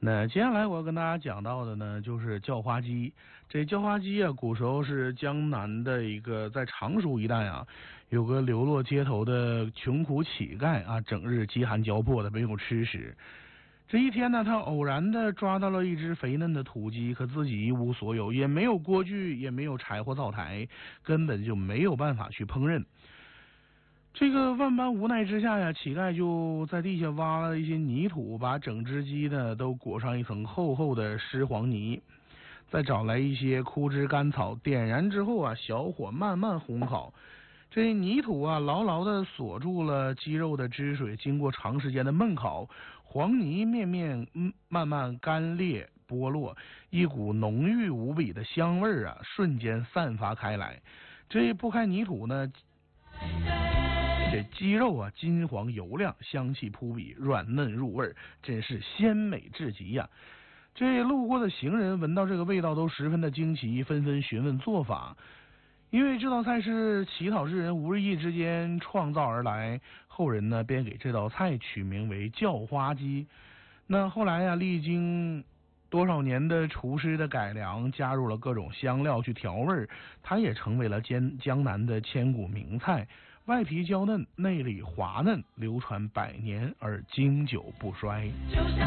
那接下来我要跟大家讲到的呢，就是叫花鸡。这叫花鸡啊，古时候是江南的一个在常熟一带啊，有个流落街头的穷苦乞丐啊，整日饥寒交迫的没有吃食。这一天呢，他偶然的抓到了一只肥嫩的土鸡，可自己一无所有，也没有锅具，也没有柴火灶台，根本就没有办法去烹饪。这个万般无奈之下呀，乞丐就在地下挖了一些泥土，把整只鸡呢都裹上一层厚厚的湿黄泥，再找来一些枯枝干草，点燃之后啊，小火慢慢烘烤。这泥土啊，牢牢的锁住了鸡肉的汁水，经过长时间的焖烤，黄泥慢慢干裂剥落，一股浓郁无比的香味啊，瞬间散发开来。这剥开泥土呢，这鸡肉啊，金黄油亮，香气扑鼻，软嫩入味，真是鲜美至极呀。这路过的行人闻到这个味道都十分的惊奇，纷纷询问做法。因为这道菜是乞讨之人无意之间创造而来，后人呢便给这道菜取名为叫花鸡。那后来啊，历经多少年的厨师的改良，加入了各种香料去调味，它也成为了江南的千古名菜。外皮娇嫩，内里滑嫩，流传百年而经久不衰。